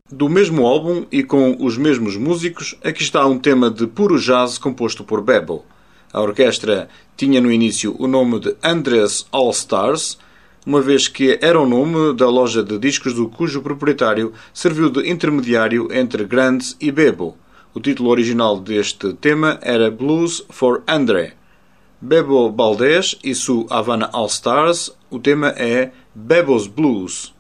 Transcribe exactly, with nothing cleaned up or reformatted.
Do mesmo álbum e com os mesmos músicos, aqui está um tema de puro jazz composto por Bebo. A orquestra tinha no início o nome de Andres All Stars, uma vez que era o nome da loja de discos do cujo proprietário serviu de intermediário entre Grant e Bebo. O título original deste tema era Blues for Andre. Bebo Valdés e su Havana All Stars, o tema é Bebo's Blues.